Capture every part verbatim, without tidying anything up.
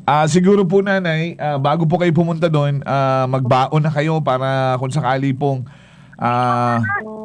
Ah, siguro po nanay, ah, bago po kayo pumunta doon, ah, magbaon na kayo para kung sakali pong ah,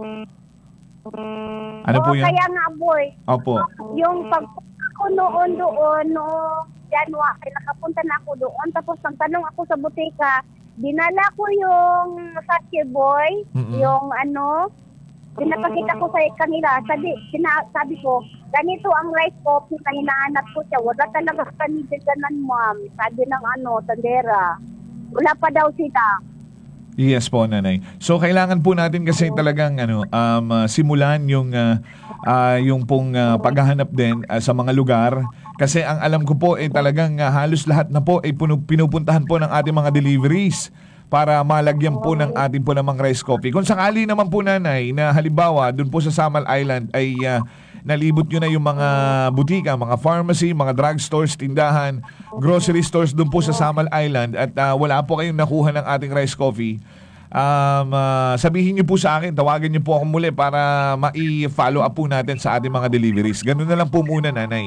ano po Oo, 'yun? kaya nga boy, Opo. yung pag ako noon doon, no January, nakapunta na ako doon. Tapos nagtanong ako sa butika, dinala ko yung sake boy, Mm-mm. yung ano, pinapakita ko sa kanila. Sabi, sina, sabi ko, ganito ang rice coffee na hinahanap ko siya. Wala talaga kami ganan, ma'am. Sabi ng ano, tandera. Wala pa daw sila. Yes po, nanay. So kailangan po natin kasi talagang ano um ah, simulan yung ah, ah, yung pong ah, paghahanap din ah, sa mga lugar kasi ang alam ko po eh talagang ah, halos lahat na po ay pinu- pinupuntahan po ng ating mga deliveries para malagyan po ng ating po namang rice coffee. Kung sakali naman po nanay na halimbawa doon po sa Samal Island ay ah, nalibot nyo na yung mga butika, mga pharmacy, mga drugstores, tindahan, grocery stores doon po sa Samal Island at ah, wala po kayong nakuha ng ating rice coffee, um, ah, sabihin niyo po sa akin, tawagan niyo po ako muli para ma-follow up po natin sa ating mga deliveries. Ganun na lang po muna, nanay.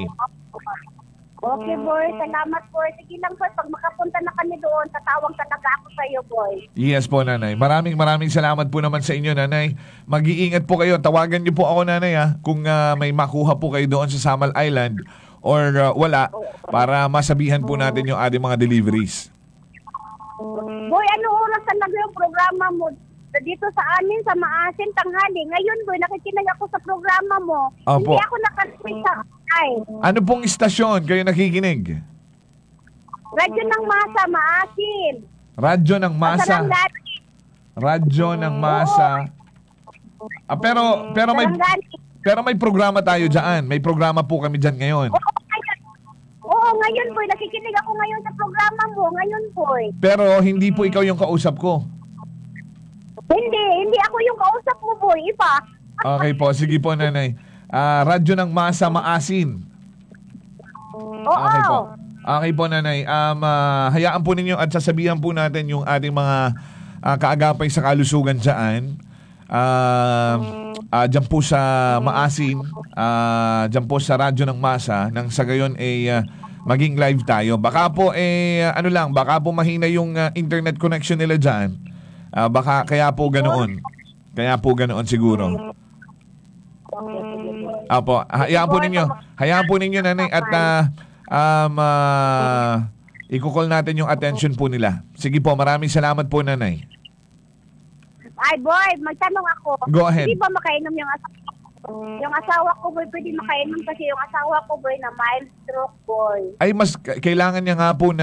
Okay, boy. Salamat, boy. Sige lang, boy. Pag makapunta na kami doon, tatawag talaga ako sa iyo, boy. Yes po, nanay. Maraming maraming salamat po naman sa inyo, nanay. Mag-iingat po kayo. Tawagan niyo po ako, nanay, ha, kung ah, may makuha po kayo doon sa Samal Island or ah, wala para masabihan po natin yung ating mga deliveries. Boy, ano oras talaga yung programa mo? Dito sa amin, sa Maasin, tanghali. Ngayon, boy, nakikinig ako sa programa mo. Opo. Hindi ako nakaswitch sa ay. Ano pong istasyon kayo nakikinig? Radyo ng Masa, Maasin. Radyo ng Masa. Sarangani. Radyo ng Masa. Ah, pero pero may Sarangani. pero may programa tayo diyan. May programa po kami diyan ngayon. Oo, ngayon. Oo, ngayon, boy. Nakikinig ako ngayon sa programa mo. Ngayon, boy. Pero hindi po ikaw yung kausap ko. Hindi, hindi ako yung kausap mo, boy. Iba. Okay po, sige po, nanay. Ah, Radyo ng Masa Maasin. Oo. Okay po. Okay po, nanay. Um, ah, hayaan po ninyo at sasabihan po natin yung ating mga ah, kaagapay sa kalusugan dyan. Ah, ah, dyan po sa Maasin, ah, dyan po sa Radyo ng Masa, nang sa gayon ay ah, maging live tayo. Baka po eh, ano lang, baka po mahina yung ah, internet connection nila dyan. Ah, baka kaya po ganoon. Kaya po ganoon siguro. Apo, hayaan po ninyo. Hayaan po ninyo, nanay, at ah, um, ah, i-call natin yung attention po nila. Sige po, maraming salamat po, nanay. Ay, boy, magtanong ako. Go ahead. Hindi ba makainom yung asawa ko? Yung asawa ko, boy, pwede makainom kasi yung asawa ko, boy, na mild stroke, boy. Ay, mas k- kailangan niya nga po na